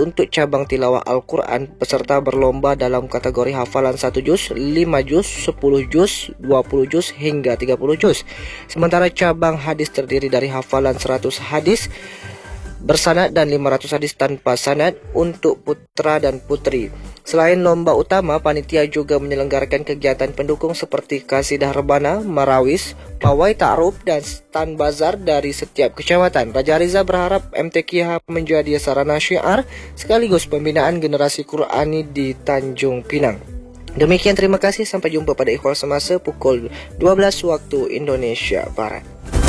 untuk cabang tilawah Al-Quran, peserta berlomba dalam kategori hafalan 1 juz, 5 juz, 10 juz, 20 juz, hingga 30 juz. Sementara cabang hadis terdiri dari hafalan 100 hadis bersanad dan 500 hadis tanpa sanad untuk putra dan putri. Selain lomba utama, panitia juga menyelenggarakan kegiatan pendukung seperti kasidah rebana, marawis, pawai ta'aruf, dan stand bazar dari setiap kecamatan. Raja Riza berharap MTQ menjadi sarana syiar sekaligus pembinaan generasi Qurani di Tanjung Pinang. Demikian, terima kasih, sampai jumpa pada ikhwal semasa pukul 12 waktu Indonesia Barat.